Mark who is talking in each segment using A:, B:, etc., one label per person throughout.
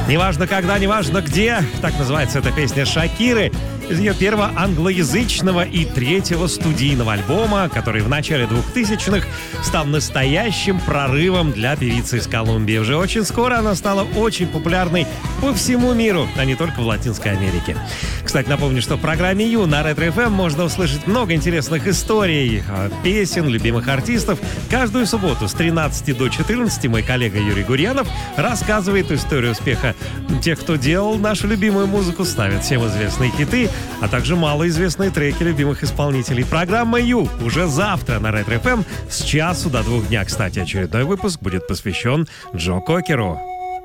A: «Неважно когда, неважно где» — так называется эта песня Шакиры из ее первого англоязычного и третьего студийного альбома, который в начале 2000-х стал настоящим прорывом для певицы из Колумбии. Уже очень скоро она стала очень популярной по всему миру, а не только в Латинской Америке. Кстати, напомню, что в программе «Ю» на Ретро ФМ можно услышать много интересных историй, песен, любимых артистов. Каждую субботу с 13 до 14 мой коллега Юрий Гурьянов рассказывает историю успеха тех, кто делал нашу любимую музыку, ставит всем известные хиты, а также малоизвестные треки любимых исполнителей. Программа «Ю» уже завтра на Ретро ФМ с часу до 2 дня. Кстати, очередной выпуск будет посвящен Джо Кокеру.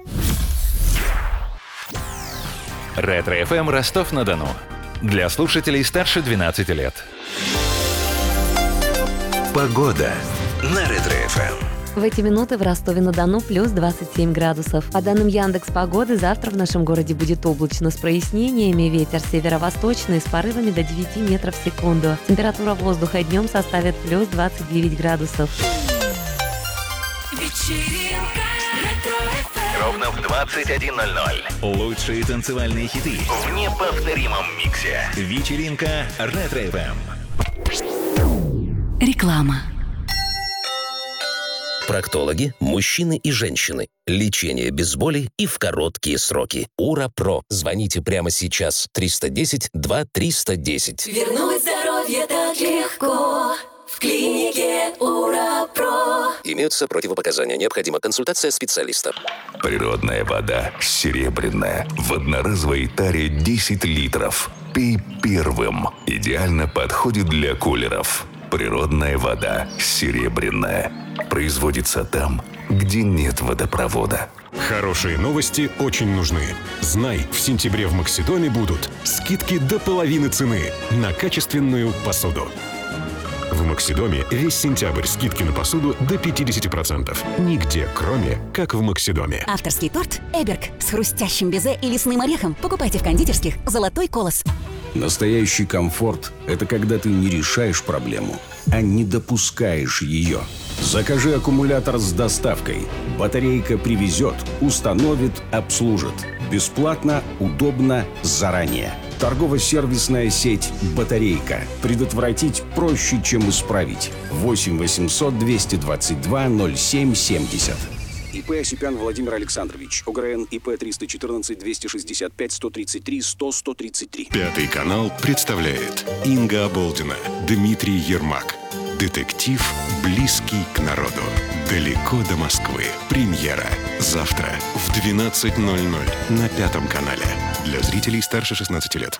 B: Ретро ФМ Ростов-на-Дону. Для слушателей старше 12 лет.
C: Погода на Ретро ФМ.
D: В эти минуты в Ростове-на-Дону плюс 27 градусов. По данным Яндекс.Погоды, завтра в нашем городе будет облачно с прояснениями. Ветер северо-восточный с порывами до 9 метров в секунду. Температура воздуха днем составит плюс 29 градусов.
C: Ровно в 21:00. Лучшие танцевальные хиты в неповторимом миксе. Вечеринка Ретро ФМ.
D: Реклама.
E: Проктологи, мужчины и женщины. Лечение без боли и в короткие сроки. Ура-Про. Звоните прямо сейчас. 310-2310.
F: Вернуть здоровье так легко. В клинике Ура-Про.
E: Имеются противопоказания. Необходима консультация специалиста.
C: Природная вода, серебряная, в одноразовой таре 10 литров. Пей первым. Идеально подходит для кулеров. Природная вода, серебряная. Производится там, где нет водопровода.
G: Хорошие новости очень нужны. Знай, в сентябре в Максидоме будут скидки до половины цены на качественную посуду. В Максидоме весь сентябрь скидки на посуду до 50%. Нигде, кроме как в Максидоме.
H: Авторский торт «Эберг» с хрустящим безе и лесным орехом покупайте в кондитерских «Золотой колос».
I: Настоящий комфорт – это когда ты не решаешь проблему, а не допускаешь ее. Закажи аккумулятор с доставкой. Батарейка привезет, установит, обслужит. Бесплатно, удобно, заранее. Торгово-сервисная сеть «Батарейка». Предотвратить проще, чем исправить. 8 800 222 07 70. ИП Осипян Владимир Александрович. ОГРН ИП 314 265 133 100 133.
G: Пятый канал представляет Инга Оболдина, Дмитрий Ермак. Детектив, близкий к народу. Далеко до Москвы. Премьера. Завтра в 12:00 на Пятом канале. Для зрителей старше 16 лет.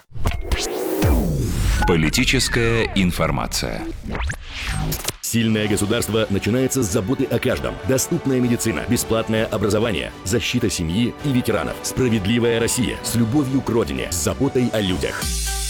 B: Политическая информация.
J: Сильное государство начинается с заботы о каждом. Доступная медицина, бесплатное образование, защита семьи и ветеранов. Справедливая Россия с любовью к родине, с заботой о людях.